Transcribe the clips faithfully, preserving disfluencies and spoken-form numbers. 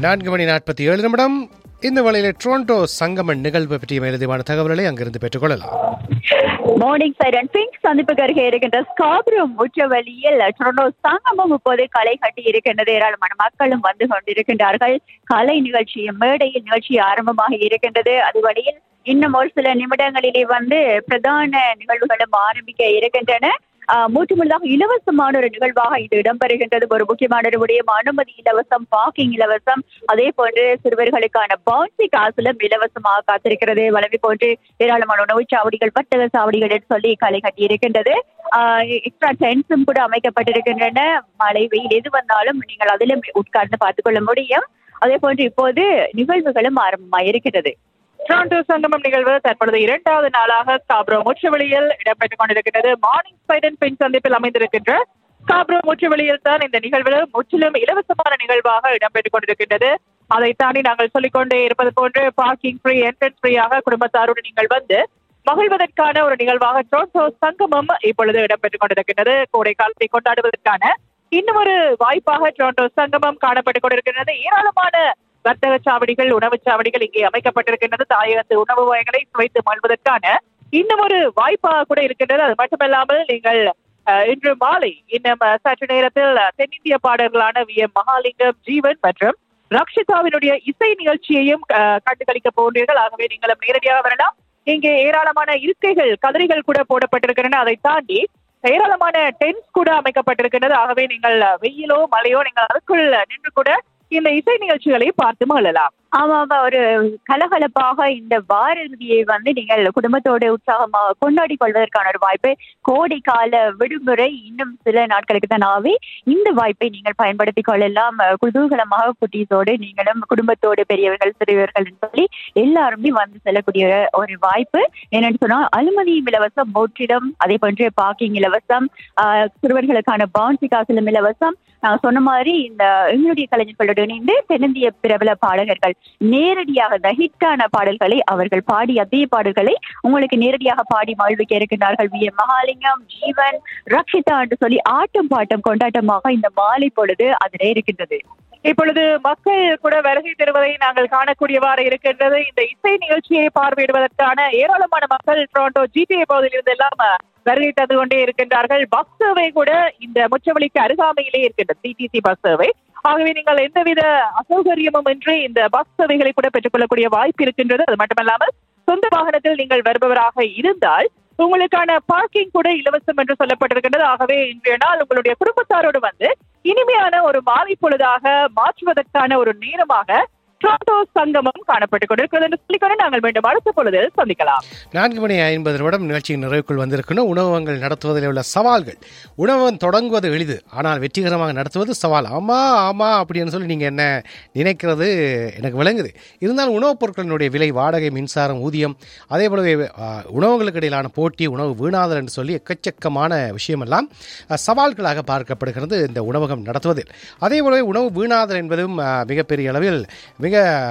நான்கு மணி நாற்பத்தி ஏழு நிமிடம். இந்த வேளையில் டொரண்டோ சங்கமன் நிகழ்வு பற்றிய மேலதிகமான தகவல்களை அங்கிருந்து பெற்றுக் கொள்ளலாம். மார்னிங் சைட் அண்ட் பிங்க் சந்திப்புக்கு அருகே இருக்கின்ற ஸ்காப்ரோ முற்றவழியில் டொரண்டோ சங்கமம் இப்போது களை கட்டி இருக்கின்றது. ஏராளமான மக்களும் வந்து கொண்டிருக்கின்றார்கள். கலை நிகழ்ச்சியும் மேடையில் நிகழ்ச்சி ஆரம்பமாக இருக்கின்றது. அது வழியில் இன்னும் ஒரு சில நிமிடங்களிலே வந்து பிரதான நிகழ்வுகளும் ஆரம்பிக்க இருக்கின்றன. மூற்றுமுழுதாக இலவசமான ஒரு நிகழ்வாக இது இடம்பெறுகின்றது. ஒரு முக்கியமான ஒரு விடயம், அனுமதி இலவசம், பார்க்கிங் இலவசம், அதே போன்று சிறுவர்களுக்கான பவுன்சி காசுலும் இலவசமாக காத்திருக்கிறது. வளமை போன்று ஏராளமான உணவு சாவடிகள், வர்த்தக சாவடிகள் என்று சொல்லி களை கட்டி இருக்கின்றது. எக்ஸ்ட்ரா டென்ட்ஸும் கூட அமைக்கப்பட்டிருக்கின்றன. மழை வெயில் எது வந்தாலும் நீங்கள் அதிலும் உட்கார்ந்து பார்த்துக் கொள்ள முடியும். அதே போன்று இப்போது நிகழ்வுகளும் ஆரம்பமாக இருக்கிறது. டொரண்டோ சங்கமம் நிகழ்வு தற்பொழுது இரண்டாவது நாளாக ஸ்காப்ரோ முற்றுவெளியில் இடம்பெற்றுக் கொண்டிருக்கிறது. மார்னிங் சைட் அண்ட் பிங்க் சந்திப்பில் அமைந்திருக்கின்ற ஸ்காப்ரோ முற்றுவெளியில் தான் இந்த நிகழ்வு முற்றிலும் இலவசமான நிகழ்வாக இடம்பெற்றுக் கொண்டிருக்கின்றது. அதை தாண்டி நாங்கள் சொல்லிக்கொண்டே இருப்பது போன்று பார்க்கிங் ஃப்ரீ, என்ட்ரன்ஸ் ஃப்ரீயாக குடும்பத்தாரோடு நீங்கள் வந்து மகிழ்வதற்கான ஒரு நிகழ்வாக டொரண்டோ சங்கமம் இப்பொழுது இடம்பெற்றுக் கொண்டிருக்கின்றது. கோடை காலத்தை கொண்டாடுவதற்கான இன்னும் ஒரு வாய்ப்பாக டொரண்டோ சங்கமம் காணப்பட்டுக் கொண்டிருக்கின்றது. ஏராளமான வர்த்தக சாவடிகள், உணவு சாவடிகள் இங்கே அமைக்கப்பட்டிருக்கின்றது. தாயகத்து உணவு வகைகளை சுவைத்து மகிழ்வதற்கான இன்னும் ஒரு வாய்ப்பாக கூட இருக்கின்றது. அது மட்டுமல்லாமல் நீங்கள் இன்று மாலை இன்னும் சற்று நேரத்தில் தென்னிந்திய பாடல்களான வி எம் மகாலிங்கம், ஜீவன் மற்றும் ரக்ஷிதாவினுடைய இசை நிகழ்ச்சியையும் கண்டுகளிக்க போன்றீர்கள். ஆகவே நீங்களும் நேரடியாக வரலாம். இங்கே ஏராளமான இருக்கைகள், கதிரைகள் கூட போடப்பட்டிருக்கின்றன. அதை தாண்டி ஏராளமான டென்ட்ஸ் கூட அமைக்கப்பட்டிருக்கின்றது. ஆகவே நீங்கள் வெயிலோ மழையோ நீங்கள் அதுக்குள் நின்று கூட இந்த இசை நிகழ்ச்சிகளை பார்த்து மகிழலாம். ஆமாம், ஒரு கலகலப்பாக இந்த வார இறுதியை வந்து நீங்கள் குடும்பத்தோடு உற்சாகமாக கொண்டாடி கொள்வதற்கான ஒரு வாய்ப்பு. கோடை கால விடுமுறை இன்னும் சில நாட்களுக்கு தான் ஆகவே இந்த வாய்ப்பை நீங்கள் பயன்படுத்திக் கொள்ளலாம். குதூகலமாக குட்டீஸோடு நீங்களும் குடும்பத்தோடு, பெரியவர்கள் சிறியவர்கள் சொல்லி எல்லாருமே வந்து செல்லக்கூடிய ஒரு வாய்ப்பு. என்னன்னு சொன்னா அனுமதியும் இலவசம், முற்றிலும் அதே போன்று பார்க்கிங் இலவசம், ஆஹ் சிறுவர்களுக்கான பவுன்சி காசிலும் இலவசம். நான் சொன்ன மாதிரி இந்த எங்களுடைய கலைஞர்களோடு இணைந்து தென்னிந்திய பிரபல பாடகர்கள் நேரடியாக இந்த ஹிட்டான பாடல்களை அவர்கள் பாடி, அதே பாடல்களை உங்களுக்கு நேரடியாக பாடி மகிழ்விக்க இருக்கின்றார்கள். வி எம் மகாலிங்கம், ஜீவன், ரக்ஷிதா என்று சொல்லி ஆட்டம் பாட்டம் கொண்டாட்டமாக இந்த மாலை பொழுது அதிலே இருக்கின்றது. இப்பொழுது மக்கள் கூட வருகை தருவதை நாங்கள் காணக்கூடியவாறு இருக்கின்றது. இந்த இசை நிகழ்ச்சியை பார்வையிடுவதற்கான ஏராளமான மக்கள் டொரண்டோ ஜிடிஏ பகுதியில் இருந்து எல்லாம் வருகை தந்து கொண்டே இருக்கின்றார்கள். பஸ் சேவை கூட இந்த முற்றவெளிக்கு அருகாமையிலே இருக்கின்றது, சிடிசி பஸ் சேவை. ஆகவே நீங்கள் எந்தவித அசௌகரியமும் இன்றி இந்த பஸ் சேவைகளை கூட பெற்றுக்கொள்ளக்கூடிய வாய்ப்பு இருக்கின்றது. அது மட்டுமல்லாமல் சொந்த வாகனத்தில் நீங்கள் வருபவராக இருந்தால் உங்களுக்கான பார்க்கிங் கூட இலவசம் என்று சொல்லப்பட்டிருக்கின்றது. ஆகவே இன்றைய நாள் உங்களுடைய குடும்பத்தாரோடு வந்து இனிமையான ஒரு மாலை பொழுதாக மாற்றுவதற்கான ஒரு நேரமாக டொரண்டோ சங்கமம் காணப்பட்டுக் கொண்டிருக்கிறது என்று சொல்லிக்கொண்டு நாங்கள் மீண்டும் அடுத்த பொழுதில் சந்திக்கலாம். நான்கு மணி ஐம்பது நிமிடம் நிகழ்ச்சியின் நிறைவுக்குள் வந்திருக்கணும். உணவகங்கள் நடத்துவதில் உள்ள சவால்கள். உணவகம் தொடங்குவது எளிது, ஆனால் வெற்றிகரமாக நடத்துவது சவால். ஆமா ஆமா அப்படின்னு சொல்லி நீங்கள் என்ன நினைக்கிறது எனக்கு விளங்குது. இருந்தாலும் உணவுப் பொருட்களினுடைய விலை, வாடகை, மின்சாரம், ஊதியம், அதே போலவே உணவுகளுக்கு இடையிலான போட்டி, உணவு வீணாதல் என்று சொல்லி எக்கச்சக்கமான விஷயமெல்லாம் சவால்களாக பார்க்கப்படுகிறது இந்த உணவகம் நடத்துவதில். அதே போலவே உணவு வீணாதல் என்பதும் மிகப்பெரிய அளவில் மிக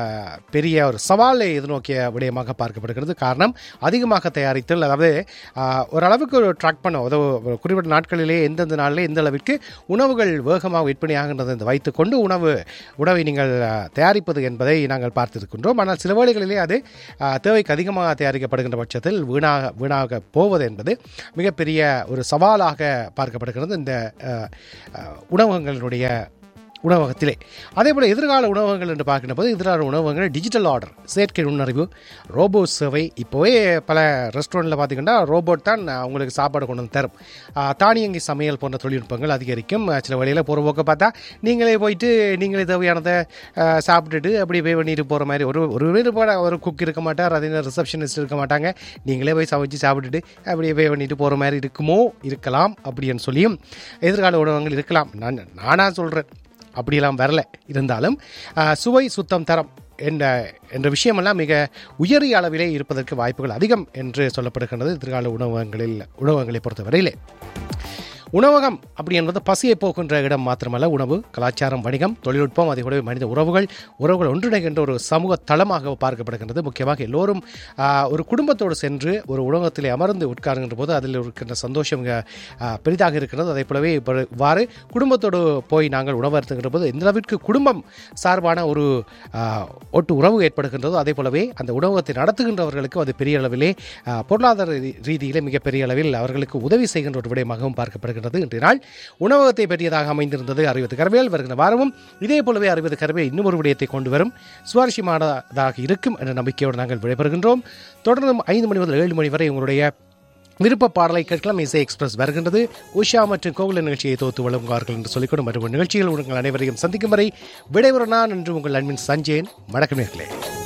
பெரிய ஒரு சவாலை எதிர்நோக்கிய விடயமாக பார்க்கப்படுகிறது. காரணம், அதிகமாக தயாரித்தல், அதாவது ஓரளவுக்கு ஒரு ட்ராக் பண்ண உதவு குறிப்பிட்ட நாட்களிலே எந்தெந்த நாளிலே எந்த அளவிற்கு உணவுகள் வேகமாக விற்பனையாகின்றது என்று வைத்துக்கொண்டு உணவு உணவை நீங்கள் தயாரிப்பது என்பதை நாங்கள் பார்த்திருக்கின்றோம். ஆனால் சில வேளைகளிலே அது தேவைக்கு அதிகமாக தயாரிக்கப்படுகின்ற பட்சத்தில் வீணாக வீணாக போவது என்பது மிகப்பெரிய ஒரு சவாலாக பார்க்கப்படுகிறது இந்த உணவகங்களினுடைய உணவகத்திலே. அதே போல் எதிர்கால உணவகங்கள் என்று பார்க்கின்ற போது எதிர்கால உணவகங்கள் டிஜிட்டல் ஆர்டர், செயற்கை நுண்ணறிவு, ரோபோ சேவை. இப்போவே பல ரெஸ்டாரண்ட்டில் பார்த்திங்கன்னா ரோபோட் தான் உங்களுக்கு சாப்பாடு கொண்டு வந்து தரும். தானியங்கி சமையல் போன்ற தொழில்நுட்பங்கள் அதிகரிக்கும். சில வழியில் போகிற போக்க பார்த்தா நீங்களே போயிட்டு நீங்களே தேவையானதை சாப்பிட்டுட்டு அப்படி பே பண்ணிட்டு போகிற மாதிரி ஒரு ஒரு பேர் போட ஒரு குக் இருக்க மாட்டார், அதே ரிசப்ஷனிஸ்ட் இருக்க மாட்டாங்க. நீங்களே போய் சமைச்சு சாப்பிட்டுட்டு அப்படியே பே பண்ணிட்டு போகிற மாதிரி இருக்குமோ, இருக்கலாம் அப்படின்னு சொல்லியும் எதிர்கால உணவகங்கள் இருக்கலாம். நான் நானாக சொல்கிறேன், அப்படியெல்லாம் வரல. இருந்தாலும் சுவை, சுத்தம், தரம் என்ற என்ற விஷயமெல்லாம் மிக உயரிய அளவிலே இருப்பதற்கு வாய்ப்புகள் அதிகம் என்று சொல்லப்படுகின்றது எதிர்கால உணவகங்களில் உணவகங்களை பொறுத்தவரையிலே. உணவகம் அப்படி என்பது பசியை போக்குகின்ற இடம் மாத்திரமல்ல, உணவு, கலாச்சாரம், வணிகம், தொழில்நுட்பம், அதே போலவே மனித உறவுகள் உறவுகள் ஒன்றிணைகின்ற ஒரு சமூக தளமாக பார்க்கப்படுகின்றது. முக்கியமாக எல்லோரும் ஒரு குடும்பத்தோடு சென்று ஒரு உணவகத்திலே அமர்ந்து உட்காருகின்ற போது அதில் இருக்கின்ற சந்தோஷம் பெரிதாக இருக்கிறது. அதே போலவே இவ்வாறு குடும்பத்தோடு போய் நாங்கள் உணவு அருந்துகின்ற போது எந்த அளவிற்கு குடும்பம் சார்பான ஒரு ஒட்டு உறவு ஏற்படுகின்றதோ அதே போலவே அந்த உணவகத்தை நடத்துகின்றவர்களுக்கு அது பெரிய அளவிலே பொருளாதார ரீதியிலே மிகப்பெரிய அளவில் அவர்களுக்கு உதவி செய்கின்ற ஒரு விடயமாகவும் பார்க்கப்படுகிறது. இன்றைய நாள் உணவகத்தை பற்றியதாக அமைந்திருந்தது அறிவது கரவேல். வருகிற வாரமும் இதே போலவே அறிவது கரவே இன்னும் ஒரு விடயத்தை கொண்டு வரும் சுவாரஸ்யமானதாக இருக்கும் என்ற நம்பிக்கையோடு நாங்கள் விடைபெறுகின்றோம். தொடர்ந்தும் ஐந்து மணி முதல் ஏழு மணி வரை உங்களுடைய விருப்ப பாடலை கேட்கலாம். இசை எக்ஸ்பிரஸ் வருகின்றது. உஷா மற்றும் கோகுல நிகழ்ச்சியை தொகுத்து வழங்குவார்கள் என்று சொல்லிக்கொண்டு மறுபடியும் நிகழ்ச்சிகள் உங்கள் அனைவரையும் சந்திக்கும் வரை விடைபெற நான் என்று உங்கள் அன்பின் சஞ்சயன். வணக்கம் நேர்களே.